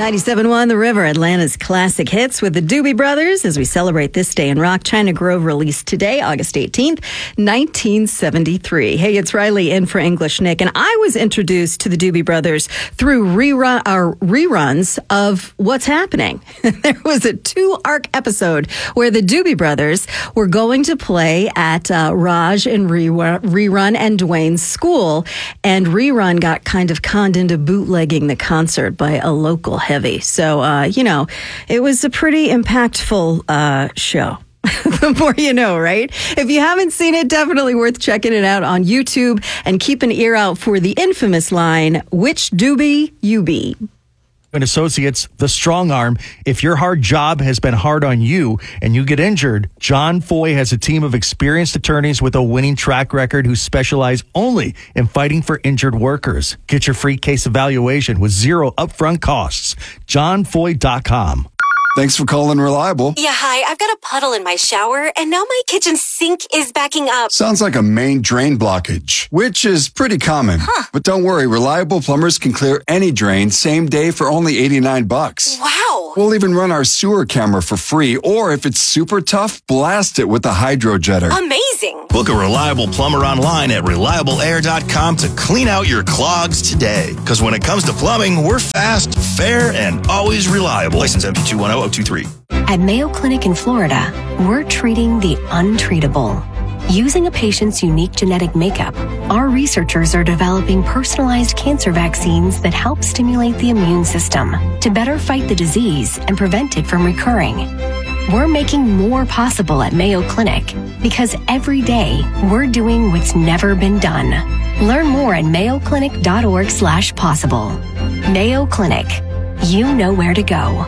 97.1 The River, Atlanta's classic hits with the Doobie Brothers as we celebrate this day in rock. China Grove released today, August 18th, 1973. Hey, it's Riley in for English Nick, and I was introduced to the Doobie Brothers through reruns of What's Happening. There was a 2-arc episode where the Doobie Brothers were going to play at Raj and Rerun and Dwayne's school, and Rerun got kind of conned into bootlegging the concert by a local heavy. So, it was a pretty impactful show. The more you know, right? If you haven't seen it, definitely worth checking it out on YouTube, and keep an ear out for the infamous line, "Which doobie you be?" And Associates, the strong arm. If your hard job has been hard on you and you get injured, John Foy has a team of experienced attorneys with a winning track record who specialize only in fighting for injured workers. Get your free case evaluation with zero upfront costs. JohnFoy.com. Thanks for calling Reliable. Yeah, hi. I've got a puddle in my shower, and now my kitchen sink is backing up. Sounds like a main drain blockage, which is pretty common. But don't worry, Reliable plumbers can clear any drain same day for only $89. Wow. We'll even run our sewer camera for free, or if it's super tough, blast it with the hydro jetter. Amazing. Book a Reliable plumber online at reliableair.com to clean out your clogs today. Because when it comes to plumbing, we're fast, fair, and always reliable. License MP210-023. At Mayo Clinic in Florida, we're treating the untreatable. Using a patient's unique genetic makeup, our researchers are developing personalized cancer vaccines that help stimulate the immune system to better fight the disease and prevent it from recurring. We're making more possible at Mayo Clinic because every day we're doing what's never been done. Learn more at mayoclinic.org/possible. Mayo Clinic. You know where to go.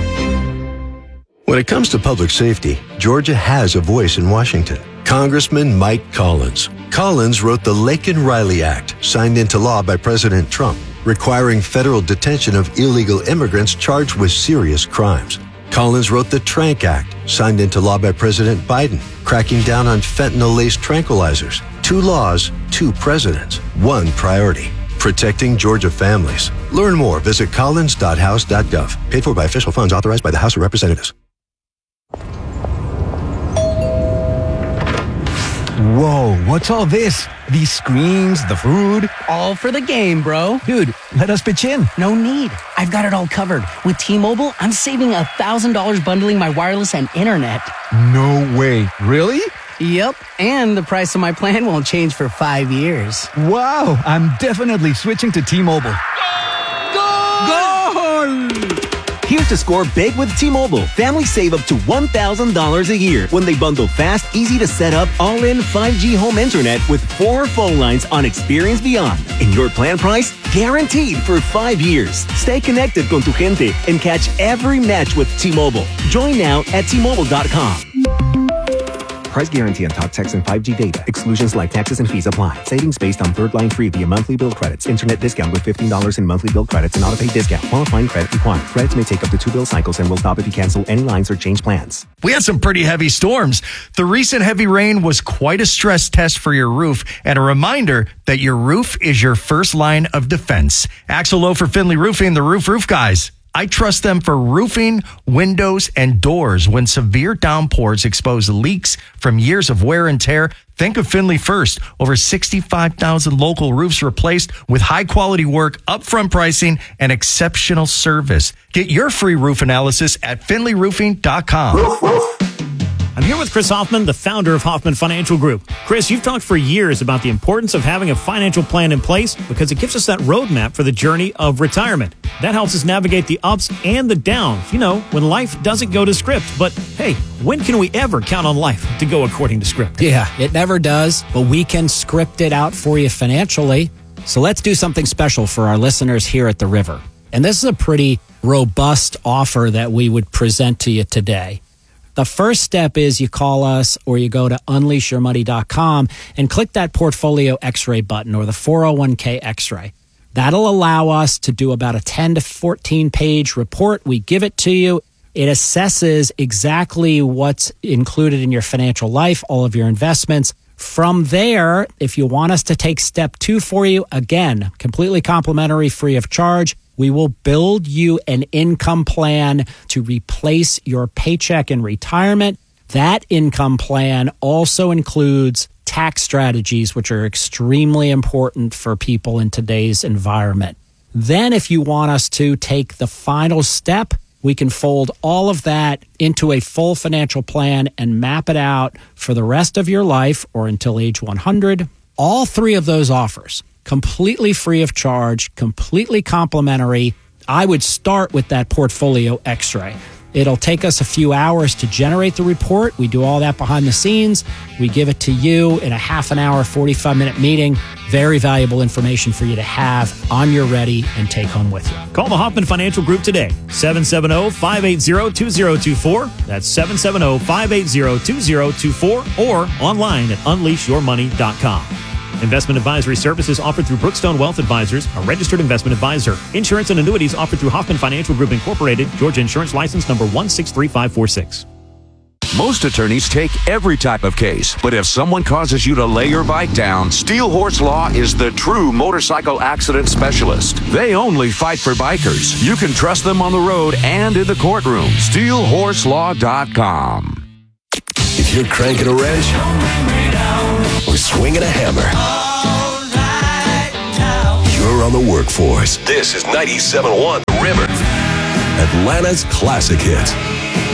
When it comes to public safety, Georgia has a voice in Washington. Congressman Mike Collins. Collins wrote the Laken-Riley Act, signed into law by President Trump, requiring federal detention of illegal immigrants charged with serious crimes. Collins wrote the Trank Act, signed into law by President Biden, cracking down on fentanyl-laced tranquilizers. 2 laws, 2 presidents, 1 priority. Protecting Georgia families. Learn more. Visit collins.house.gov. Paid for by official funds authorized by the House of Representatives. Whoa, what's all this? These screens, the food? All for the game, bro. Dude, let us pitch in. No need. I've got it all covered. With T-Mobile, I'm saving $1,000 bundling my wireless and internet. No way. Really? Yep, and the price of my plan won't change for 5 years. Wow, I'm definitely switching to T-Mobile. Goal! Here's to score big with T-Mobile. Families save up to $1,000 a year when they bundle fast, easy to set up, all-in 5G home internet with 4 phone lines on Experience Beyond. And your plan price? Guaranteed for 5 years. Stay connected con tu gente and catch every match with T-Mobile. Join now at T-Mobile.com. Price guarantee on talk, text, and 5G data. Exclusions like taxes and fees apply. Savings based on third line free via monthly bill credits. Internet discount with $15 in monthly bill credits and auto-pay discount. Qualifying credit required. Credits may take up to 2 bill cycles and will stop if you cancel any lines or change plans. We had some pretty heavy storms. The recent heavy rain was quite a stress test for your roof, and a reminder that your roof is your first line of defense. Axel Lowe for Finley Roofing, the roof guys. I trust them for roofing, windows, and doors. When severe downpours expose leaks from years of wear and tear, think of Finley first. Over 65,000 local roofs replaced with high-quality work, upfront pricing, and exceptional service. Get your free roof analysis at finleyroofing.com. I'm here with Chris Hoffman, the founder of Hoffman Financial Group. Chris, you've talked for years about the importance of having a financial plan in place because it gives us that roadmap for the journey of retirement. That helps us navigate the ups and the downs, when life doesn't go to script. But hey, when can we ever count on life to go according to script? Yeah, it never does, but we can script it out for you financially. So let's do something special for our listeners here at the River. And this is a pretty robust offer that we would present to you today. The first step is you call us or you go to unleashyourmoney.com and click that portfolio x-ray button or the 401k x-ray. That'll allow us to do about a 10 to 14 page report. We give it to you. It assesses exactly what's included in your financial life, all of your investments. From there, if you want us to take step 2 for you, again, completely complimentary, free of charge, We will build you an income plan to replace your paycheck in retirement. That income plan also includes tax strategies, which are extremely important for people in today's environment. Then if you want us to take the final step, we can fold all of that into a full financial plan and map it out for the rest of your life or until age 100. All three of those offers, completely free of charge, completely complimentary. I would start with that portfolio X-ray. It'll take us a few hours to generate the report. We do all that behind the scenes. We give it to you in a half an hour, 45-minute meeting. Very valuable information for you to have on your ready and take home with you. Call the Hoffman Financial Group today, 770-580-2024. That's 770-580-2024 or online at unleashyourmoney.com. Investment advisory services offered through Brookstone Wealth Advisors, a registered investment advisor. Insurance and annuities offered through Hoffman Financial Group Incorporated, Georgia Insurance License number 163546. Most attorneys take every type of case, but if someone causes you to lay your bike down, Steel Horse Law is the true motorcycle accident specialist. They only fight for bikers. You can trust them on the road and in the courtroom. SteelHorseLaw.com. If you're cranking a wrench or swinging a hammer, you're on the workforce. This is 97.1 The River, Atlanta's classic hits.